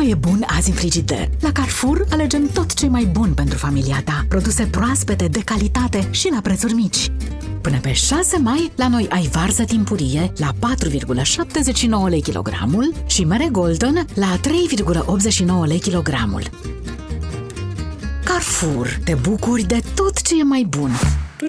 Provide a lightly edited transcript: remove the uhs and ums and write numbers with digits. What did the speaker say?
mai e bun azi în frigider? La Carrefour alegem tot ce e mai bun pentru familia ta. Produse proaspete, de calitate și la prețuri mici. Până pe 6 mai, la noi ai varză timpurie la 4,79 lei kilogramul și mere Golden la 3,89 lei kilogramul. Carrefour, te bucuri de tot ce e mai bun!